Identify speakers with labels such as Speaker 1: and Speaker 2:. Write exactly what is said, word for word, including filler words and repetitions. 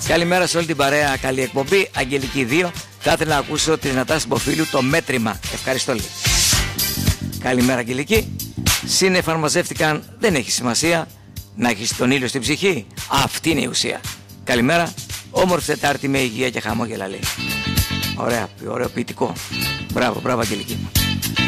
Speaker 1: Καλημέρα σε όλη την παρέα, καλή εκπομπή. Αγγελική δύο. Θα ήθελα να ακούσω τη Νατάση Μποφίλου το μέτρημα. Ευχαριστώ λίγο. Καλημέρα Αγγελική. Συνεφαρμαζεύτηκαν, δεν έχει σημασία. Να έχεις τον ήλιο στην ψυχή. Αυτή είναι η ουσία. Καλημέρα. Όμορφη Τετάρτη με υγεία και χαμόγελα λέει. Ωραία, ωραίο ποιητικό. Μπράβο, μπράβο Αγγελική.